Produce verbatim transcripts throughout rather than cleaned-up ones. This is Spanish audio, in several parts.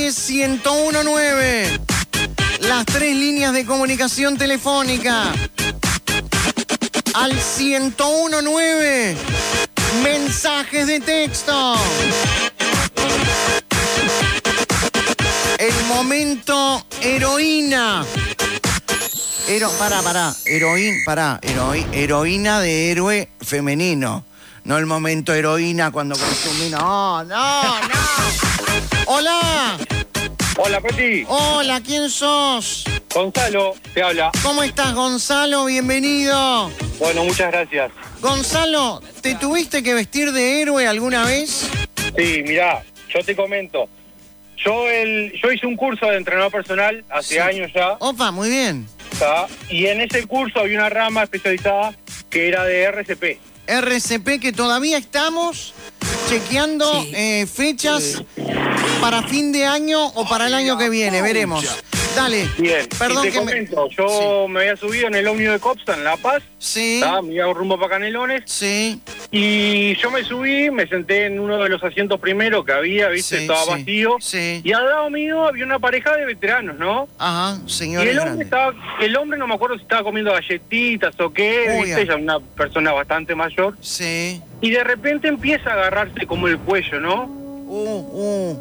ciento uno punto nueve. Las tres líneas de comunicación telefónica. Al ciento uno punto nueve. Mensajes de texto. El momento heroína. Hero, pará, pará. Heroína, pará. Heroi, heroína de héroe femenino. No el momento heroína cuando consumí. No, no, no. Hola. Hola, Peti. Hola, ¿quién sos? Gonzalo, te habla. ¿Cómo estás, Gonzalo? Bienvenido. Bueno, muchas gracias. Gonzalo, ¿te tuviste que vestir de héroe alguna vez? Sí, mirá, yo te comento. Yo el, yo hice un curso de entrenador personal hace Sí. años ya. Opa, muy bien. ¿Tá? Y en ese curso había una rama especializada que era de R C P. R C P, que todavía estamos chequeando Sí. eh, fechas para fin de año o para el año que viene, veremos. Dale. Bien, Perdón y te que me... comento, yo me había subido en el ómnibus de Copsa en La Paz, Sí, ¿tá? Me iba rumbo para Canelones, sí, y yo me subí, me senté en uno de los asientos primeros que había, viste, Sí, estaba sí, vacío, sí. y al lado mío había una pareja de veteranos, ¿no? Ajá, Y señores el hombre grandes. estaba, el hombre no me acuerdo si estaba comiendo galletitas o qué, Uy, viste, ah. ya una persona bastante mayor, Sí. y de repente empieza a agarrarse como el cuello, ¿no? Uh, uh.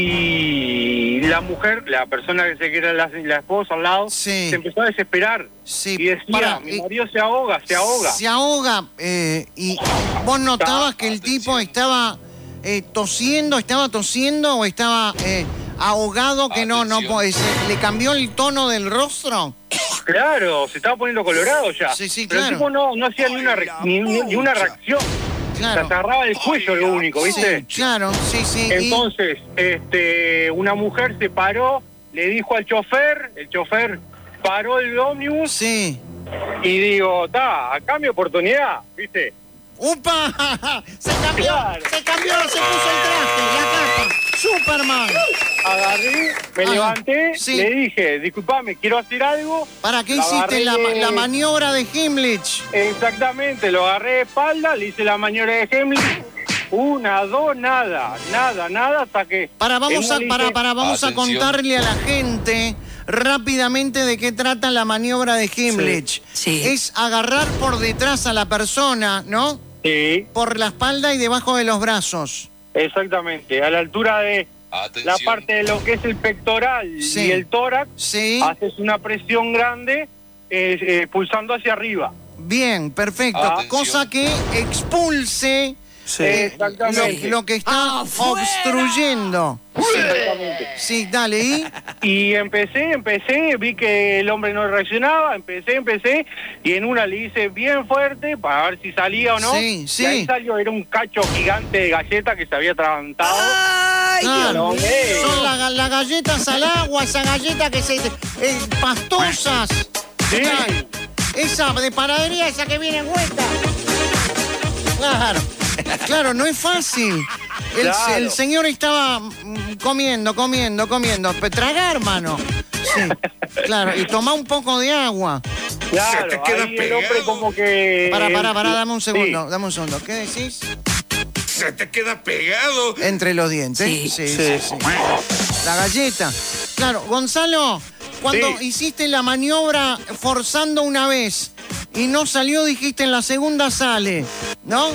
Y la mujer, la persona que se que era la, la esposa al lado, Sí. se empezó a desesperar. Sí, Y decía, pará, mi y- marido se ahoga, se ahoga. Se ahoga. eh, y vos notabas que el tipo estaba eh, tosiendo, estaba tosiendo o estaba eh, ahogado que no, no po- se- le cambió el tono del rostro. Claro, se estaba poniendo colorado ya. Sí, sí, Pero claro. el tipo no, no hacía ni una, re- ni, ni- ni una reacción. Se Claro. agarraba el cuello lo único, ¿viste? Sí, claro, sí, sí. y- Entonces, este, una mujer se paró, le dijo al chofer, el chofer paró el ómnibus Sí. y digo, ta, acá mi oportunidad, ¿viste? ¡Upa! Se cambió, Claro. se cambió, se puso el traje, la capa. ¡Superman! Agarré, me Ajá, levanté, sí. le dije, disculpame, quiero hacer algo. ¿Para qué Lo hiciste la, agarré- la maniobra de Himmlich? Exactamente, lo agarré de espalda, le hice la maniobra de Hemlich. Una, dos, nada, nada, nada, hasta que... Para, vamos a, en una para, dice, para, vamos a Atención. contarle a la gente rápidamente de qué trata la maniobra de Himmlich. Sí. Es agarrar por detrás a la persona, ¿no? Sí, Por la espalda y debajo de los brazos. exactamente, a la altura de la Atención. parte de lo que es el pectoral Sí. y el tórax, ¿Sí? haces una presión grande eh, eh, pulsando hacia arriba. Bien, perfecto. Atención. Cosa que expulse eh, Exactamente. lo, lo que está ¡Afuera! obstruyendo. Exactamente. Sí, dale, ¿y? Y empecé, empecé, vi que el hombre no reaccionaba, empecé, empecé, y en una le hice bien fuerte para ver si salía o no. Sí, sí. Y ahí salió, era un cacho gigante de galleta que se había atragantado. ¡Ay, Claro, Dios mío! son las las galletas al agua, esas galletas que se... eh, pastosas. Sí. Claro. Esa de panadería, esa que viene en vuelta. Claro, claro, no es fácil. El, Claro. el señor estaba mm, comiendo, comiendo, comiendo. Pe- Tragar, hermano. Sí, claro, y toma un poco de agua. Claro, Se te queda ahí el hombre pegado. como que... Para, para, para, dame un Sí. segundo, dame un segundo. ¿Qué decís? Se te queda pegado. Entre los dientes. Sí. sí, sí, sí. La galleta. Claro, Gonzalo, cuando Sí. hiciste la maniobra forzando una vez y no salió, dijiste en la segunda sale, ¿no?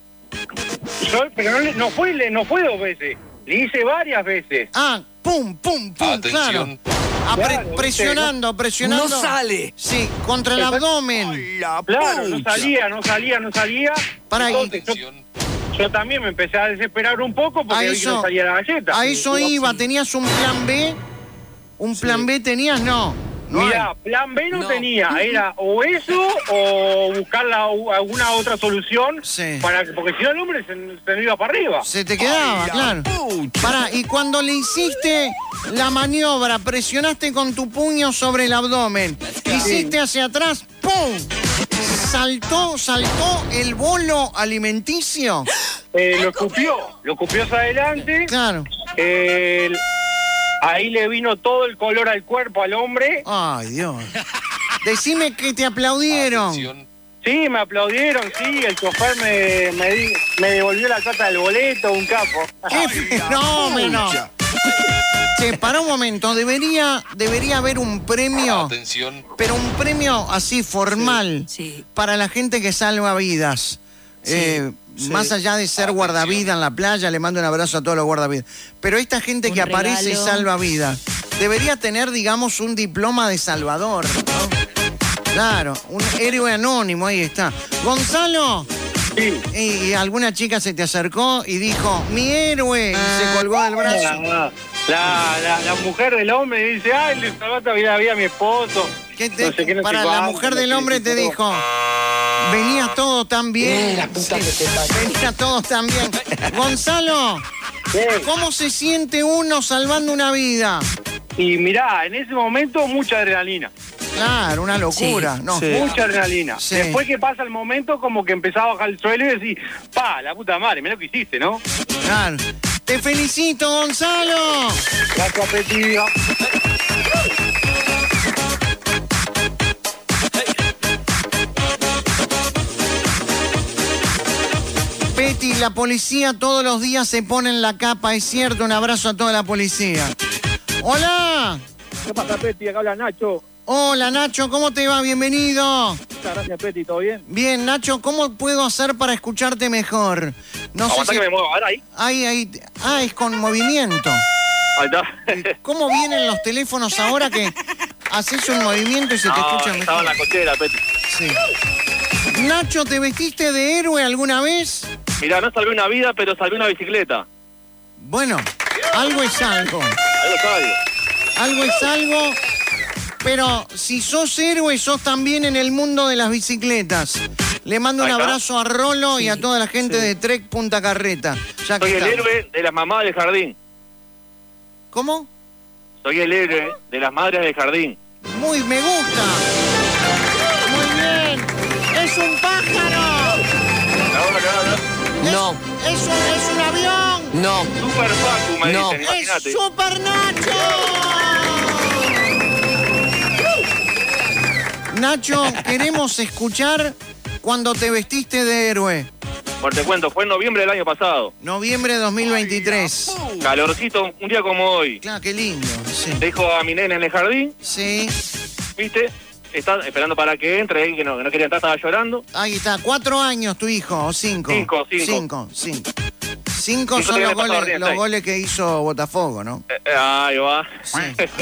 Yo- pero no, le- no, fue, le- no fue dos veces, le hice varias veces. Ah, pum, pum, pum, Atención. claro. Ah, pre- Claro, ¿viste? presionando, presionando. No sale. Sí, contra el Exacto. abdomen. Claro, no salía, no salía, no salía. Para ahí. Entonces, yo, Atención. yo también me empecé a desesperar un poco porque A vi que eso- no salía la galleta. A eso iba, ¿tenías un plan B? ¿Un plan B tenías? No. No Mira, hay. plan B no, No. tenía, era o eso o buscar la- alguna otra solución, Sí. para porque si no el hombre se, se me iba para arriba. Se te quedaba, claro. Pará, y cuando le hiciste la maniobra, presionaste con tu puño sobre el abdomen, hiciste hacia atrás, ¡pum! Saltó, saltó el bolo alimenticio. Eh, lo escupió, lo escupió hacia adelante, Claro. eh, ahí le vino todo el color al cuerpo al hombre. Ay, Dios. Decime que te aplaudieron. Atención. Sí, me aplaudieron, sí, el chofer me, me, di- me devolvió la plata del boleto, un capo. ¡Qué fenómeno! Che, para un momento, debería, debería haber un premio, Atención. pero un premio así formal Sí, sí. para la gente que salva vidas. Sí, Eh, sí. Más allá de ser Atención. guardavidas en la playa, le mando un abrazo a todos los guardavidas. Pero esta gente Un que aparece y regalo. salva vidas, debería tener, digamos, un diploma de salvador, ¿no? Claro, un héroe anónimo, ahí está. Gonzalo, Sí. y, y alguna chica se te acercó y dijo, mi héroe, y se colgó del brazo. La, la, la, la mujer del hombre dice, ay, le salvaste la vida a mi esposo. ¿Qué te- No sé qué, no sé para la cuánto, mujer no del sé hombre qué, te todo. dijo, venía todo tan bien. la puta que te parió. Venía todo tan bien. Gonzalo, Sí. ¿cómo se siente uno salvando una vida? Y mirá, en ese momento mucha adrenalina. Claro, una locura. Sí. No, Sí. Mucha adrenalina. Sí. Después que pasa el momento, como que empezaba a bajar el suelo y decís, pa, la puta madre, mirá lo que hiciste, ¿no? claro. Te felicito, Gonzalo. Gracias, Peti. Peti, la policía todos los días se pone en la capa, es cierto. Un abrazo a toda la policía. Hola. ¿Qué pasa, Peti? Acá habla Nacho. Hola, Nacho, ¿cómo te va? Bienvenido. Muchas gracias, Peti, ¿todo bien? Bien, Nacho, ¿cómo puedo hacer para escucharte mejor? No sé Aguantá si... que me muevo, ahora ahí. Ahí, ahí. Ah, es con movimiento. Ahí está. ¿Cómo vienen los teléfonos ahora que haces un movimiento y se te escucha mejor? cochera, Peti. Sí. Nacho, ¿te vestiste de héroe alguna vez? Mirá, no salvé una vida, pero salvé una bicicleta. Bueno, algo es algo. Algo sabio. Algo es algo. Pero si sos héroe, sos también en el mundo de las bicicletas. Le mando un Ahí está. abrazo a Rolo y a toda la gente sí. de Trek Punta Carreta. Ya que Soy el estamos. héroe de las mamás del jardín. ¿Cómo? Soy el héroe de las madres del jardín. Muy, me gusta. Muy bien. ¡Es un pájaro! Es- No. Es un, es un avión. No. Super Facu, me No. dicen, ¡Es imagínate. Super Nacho! Nacho, queremos escuchar cuando te vestiste de héroe. Bueno, te cuento, fue en noviembre del año pasado. Noviembre de dos mil veintitrés. Calorcito, un día como hoy. Claro, qué lindo. Sí. Dejo a mi nena en el jardín, Sí. ¿viste? Está esperando para que entre, ahí que no, que no quería entrar, estaba llorando. Ahí está. Cuatro años tu hijo, o cinco. Cinco, cinco. Cinco, cinco. Cinco Cinco son te los viene pasado goles, arriba, los ahí. goles que hizo Botafogo, ¿no? Eh, eh, ahí va. Sí.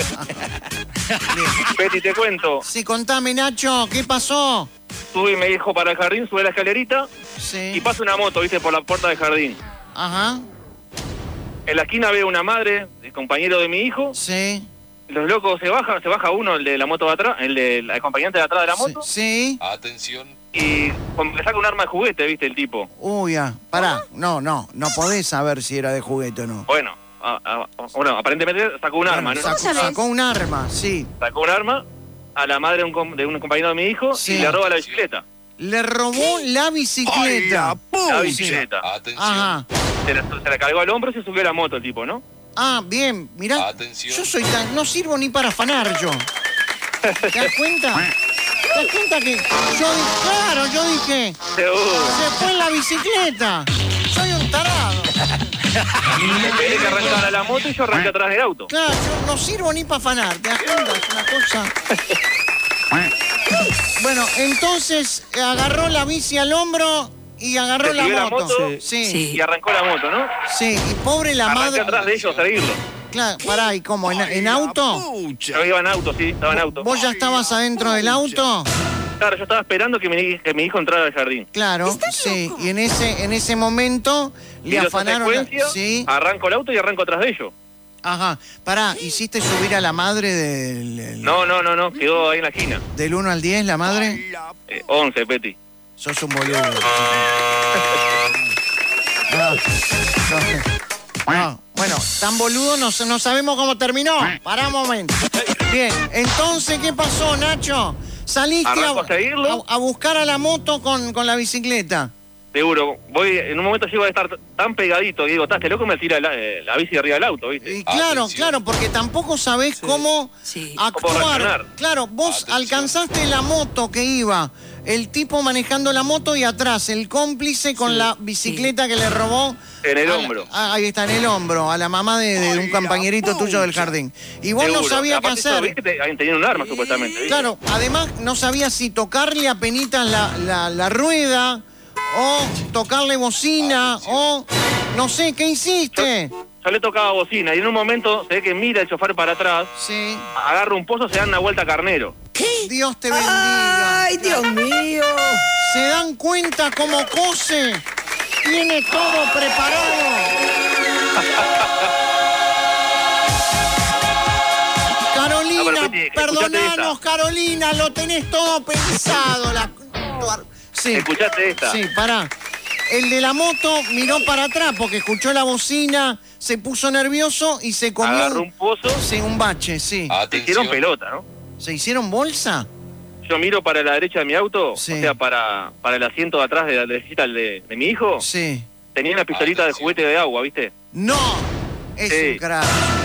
Peti, te cuento. Sí, contame, Nacho, ¿qué pasó? Subí mi hijo para el jardín, sube la escalerita y Sí. pasa una moto, ¿viste? Por la puerta del jardín. Ajá. En la esquina veo una madre, el compañero de mi hijo. Sí. Los locos se bajan, se baja uno, el de la moto de atrás, el del acompañante de atrás de la moto. Sí. Atención. Y como que saca un arma de juguete, ¿viste? El tipo. Uy, ah, pará. No, no, no podés saber si era de juguete o no. Bueno, a- a- bueno, aparentemente sacó un arma, ¿no? Sacó, sabés? sacó un arma, sí. Sacó un arma a la madre de un, com- de un compañero de mi hijo Sí. y le roba la bicicleta. Le robó la bicicleta. La bicicleta. Atención. Ajá. Se la, se la cargó al hombro y se subió a la moto el tipo, ¿no? Ah, bien, mirá. Atención. Yo soy tan. No sirvo ni para afanar yo. ¿Te das cuenta? ¿Te das cuenta que yo dije, claro, yo dije, Seguro. se fue en la bicicleta? Soy un tarado. Tiene que arrancar a la moto y yo arranqué atrás del auto. Claro, yo no sirvo ni para afanar, ¿te das cuenta? Es una cosa. Bueno, entonces eh, agarró la bici al hombro y agarró Se la subió la moto. moto. Sí, sí, Sí. Y arrancó la moto, ¿no? y pobre la Arranqué madre. atrás de ellos a seguirlo. Claro, pará, ¿y cómo? ¿En, en auto? Yo iba en auto, sí, estaba en auto. ¿Vos ya estabas adentro del auto? Claro, yo estaba esperando que mi, que mi hijo entrara al jardín. Claro, sí. Y en ese, en ese momento le Tiro esa afanaron. la- secuencia, Sí. arranco el auto y arranco atrás de ellos. Ajá. Pará, ¿hiciste subir a la madre del, del, No, no, no, no, quedó ahí en la esquina. del uno al diez, la madre? Eh, once, Peti. Sos un boludo. No, no, no. Bueno, tan boludo no, no sabemos cómo terminó. Pará un momento. Bien, entonces, ¿qué pasó, Nacho? Saliste Arranco a seguirlo. a, a buscar a la moto con, con la bicicleta. Seguro, voy, en un momento llego a estar tan pegadito que digo, estás que loco, me tira la, eh, la bici arriba del auto, ¿viste? Y claro, Atención. claro, porque tampoco sabés cómo Sí. actuar. reaccionar. Claro, vos Atención. alcanzaste la moto que iba el tipo manejando la moto y atrás el cómplice con Sí, la bicicleta que le robó. En el a la- hombro. ah, ahí está, en el hombro, a la mamá de, de un compañerito tuyo del jardín. Y vos no Seguro. sabías qué Aparte, eso, hacer. viste, te- tenían un arma supuestamente. ¿viste? Claro, además no sabía si tocarle a penitas la, la, la rueda o tocarle bocina o no sé, ¿qué hiciste? Yo le tocaba bocina y en un momento se ve que mira el chofer para atrás, Sí. agarra un pozo, se dan una vuelta a Carnero. Dios te bendiga. ¡Ay, Dios mío! ¿Se dan cuenta cómo cose? Tiene todo preparado. Carolina, Ah, pero, Peti, escuchate perdonanos, esta. Carolina, lo tenés todo pensado. La... Sí, Escuchate esta. sí, pará. El de la moto miró para atrás porque escuchó la bocina, se puso nervioso y se comió Agarró un pozo, sí, un bache, sí. te hicieron pelota, ¿no? ¿Se hicieron bolsa? Yo miro para la derecha de mi auto, Sí. o sea, para, para el asiento de atrás de la derechita de, de mi hijo, Sí. tenía una pistolita de juguete de agua, ¿viste? ¡No! Es Sí. un crack.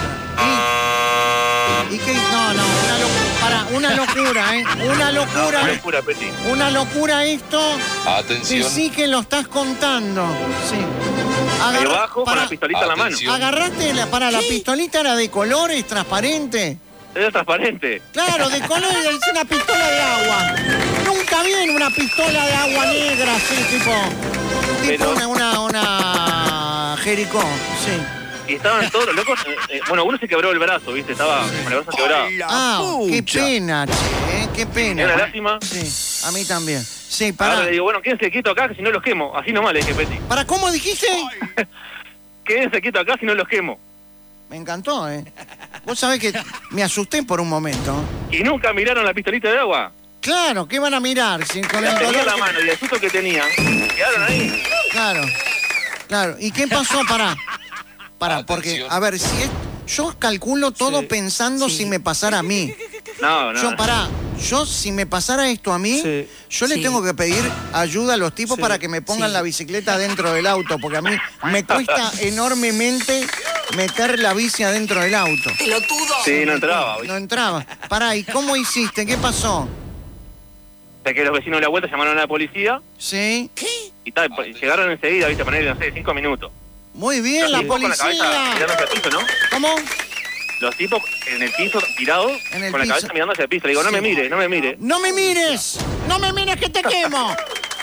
¿Y, ¿Y qué? No, no, una locura. Para, una locura, ¿eh? Una locura. Una locura, Peti. Una locura esto. Atención. Que sí que lo estás contando. Sí. Ahí Agarra- abajo con para- la pistolita en la mano. Atención. Agarraste la, para la pistolita, era de colores, transparente. Era transparente. Claro, de colores, es una pistola de agua. Nunca vi en una pistola de agua negra, así, tipo. Tipo Pero- una, una, una Jericó, sí. Y estaban todos los locos. eh, eh, bueno, uno se quebró el brazo, ¿viste? Estaba con el brazo quebrado. Ah, qué pena, che, ¿eh? Qué pena. Era una lástima. Sí, a mí también. Sí, Ahora para. le digo, bueno, quédense quietos acá, que si no los quemo. Así nomás le dije, Peti. ¿Para cómo dijiste? Quédense quietos acá, si no los quemo. Me encantó, ¿eh? Vos sabés que me asusté por un momento. Y nunca miraron la pistolita de agua. Claro, ¿qué van a mirar? Si con La el tenía dolor en la que- mano y el susto que tenían. Quedaron ahí. Claro, claro. ¿Y qué pasó? Pará. Pará, porque, Atención. a ver, si es... yo calculo todo Sí, pensando sí. si me pasara a mí. No, no. Yo, pará, yo si me pasara esto a mí, Sí. yo le Sí. tengo que pedir ayuda a los tipos Sí, para que me pongan sí. la bicicleta dentro del auto, porque a mí me cuesta enormemente meter la bici adentro del auto. Sí, no entraba, ¿viste? No entraba. Pará, ¿y cómo hiciste? ¿Qué pasó? O sea que los vecinos de la vuelta llamaron a la policía ¿Sí? y tal, pues, llegaron enseguida, ¿viste? Ponerle, no sé, cinco minutos. Muy bien, la Los tipos con la cabeza policía. mirando hacia el piso, ¿no? ¿Cómo? Los tipos en el piso, tirados, En el con la piso. cabeza mirando hacia el piso. Le digo, no Sí. me mire, no me mire. ¡No me mires! ¡No me mires que te quemo!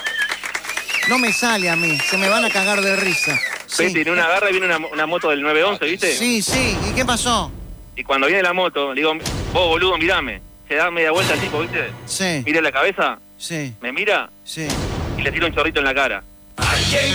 No me sale a mí, se me van a cagar de risa. Peti, Sí, en una garra y viene una, una moto del nueve once, ¿viste? sí, sí. ¿Y qué pasó? Y cuando viene la moto, le digo, vos, boludo, mirame. Se da media vuelta el tipo, ¿viste? Sí, Mira la cabeza, sí, me mira sí. y le tira un chorrito en la cara.